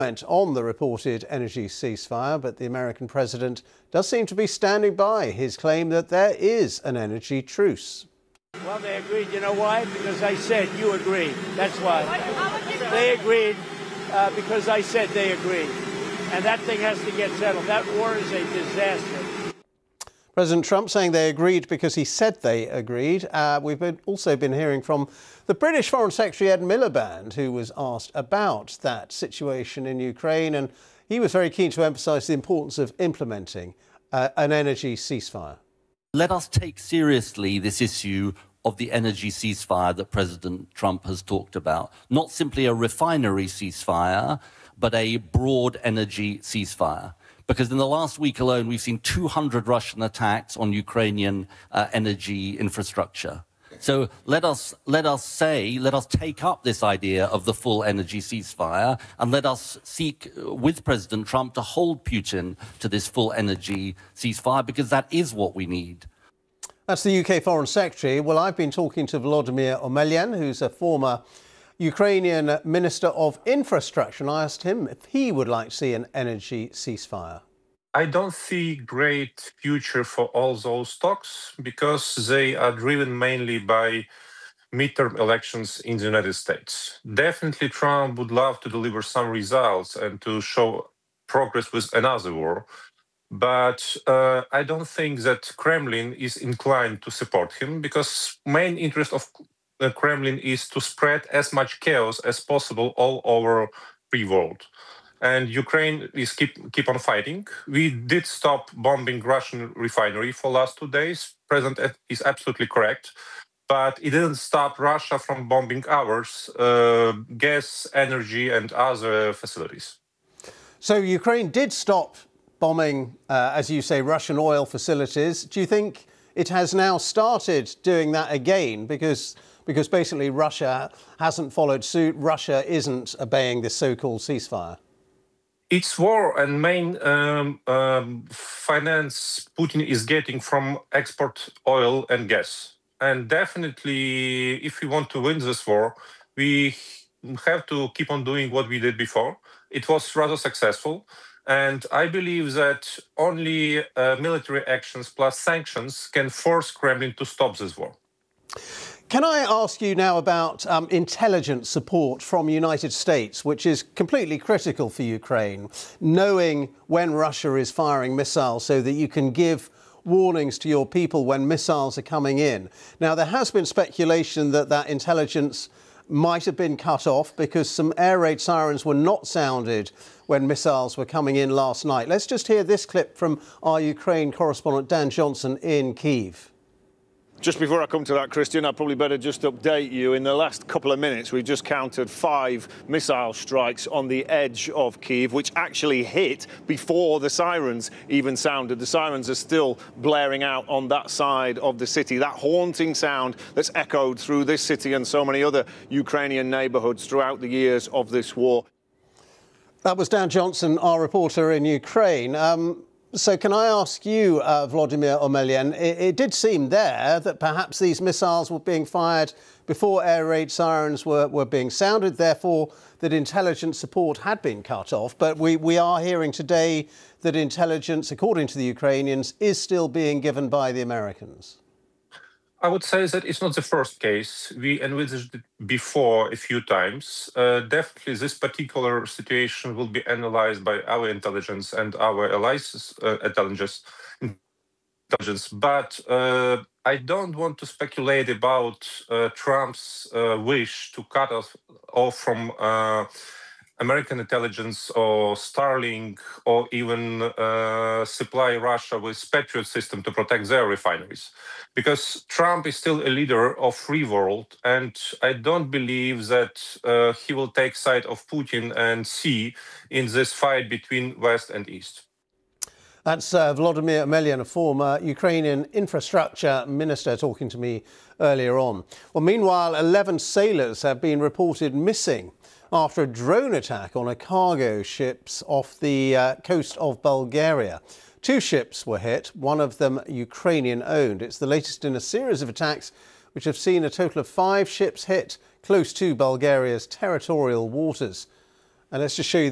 On the reported energy ceasefire, but the American president does seem to be standing by his claim that there is an energy truce. Well, they agreed. You know why? Because I said you agreed. That's why. They agreed because I said they agreed. And that thing has to get settled. That war is a disaster. President Trump saying they agreed because he said they agreed. We've also been hearing from the British Foreign Secretary Ed Miliband, who was asked about that situation in Ukraine, and he was very keen to emphasise the importance of implementing an energy ceasefire. Let us take seriously this issue of the energy ceasefire that President Trump has talked about. Not simply a refinery ceasefire, but a broad energy ceasefire. Because in the last week alone, we've seen 200 Russian attacks on Ukrainian energy infrastructure. So let us take up this idea of the full energy ceasefire, and let us seek with President Trump to hold Putin to this full energy ceasefire, because that is what we need. That's the UK Foreign Secretary. Well, I've been talking to Volodymyr Omelyan, who's a former Ukrainian Minister of Infrastructure, and I asked him if he would like to see an energy ceasefire. I don't see great future for all those talks because they are driven mainly by midterm elections in the United States. Definitely Trump would love to deliver some results and to show progress with another war. But I don't think that Kremlin is inclined to support him, because main interest of the Kremlin is to spread as much chaos as possible all over the world. And Ukraine is keep on fighting. We did stop bombing Russian refinery for last 2 days. President is absolutely correct. But it didn't stop Russia from bombing ours, gas, energy and other facilities. So Ukraine did stop bombing, as you say, Russian oil facilities. Do you think it has now started doing that again? Because basically Russia hasn't followed suit. Russia isn't obeying this so-called ceasefire. It's war, and main finance Putin is getting from export oil and gas. And definitely, if we want to win this war, we have to keep on doing what we did before. It was rather successful. And I believe that only military actions plus sanctions can force Kremlin to stop this war. Can I ask you now about intelligence support from the United States, which is completely critical for Ukraine, knowing when Russia is firing missiles so that you can give warnings to your people when missiles are coming in. Now, there has been speculation that that intelligence might have been cut off because some air raid sirens were not sounded when missiles were coming in last night. Let's just hear this clip from our Ukraine correspondent Dan Johnson in Kyiv. Just before I come to that, Christian, I'd probably better just update you. In the last couple of minutes, we've just counted 5 missile strikes on the edge of Kyiv, which actually hit before the sirens even sounded. The sirens are still blaring out on that side of the city, that haunting sound that's echoed through this city and so many other Ukrainian neighbourhoods throughout the years of this war. That was Dan Johnson, our reporter in Ukraine. So can I ask you, Volodymyr Omelyan, it did seem there that perhaps these missiles were being fired before air raid sirens were being sounded, therefore that intelligence support had been cut off. But we are hearing today that intelligence, according to the Ukrainians, is still being given by the Americans. I would say that it's not the first case. We envisaged it before a few times. Definitely this particular situation will be analyzed by our intelligence and our allies' intelligence. But I don't want to speculate about Trump's wish to cut off from American intelligence or Starlink, or even supply Russia with Patriot system to protect their refineries. Because Trump is still a leader of free world, and I don't believe that he will take side of Putin and Xi in this fight between West and East. That's Volodymyr Omelyan, a former Ukrainian infrastructure minister, talking to me earlier on. Well, meanwhile, 11 sailors have been reported missing after a drone attack on a cargo ship off the coast of Bulgaria. 2 ships were hit, one of them Ukrainian-owned. It's the latest in a series of attacks which have seen a total of 5 ships hit close to Bulgaria's territorial waters. And let's just show you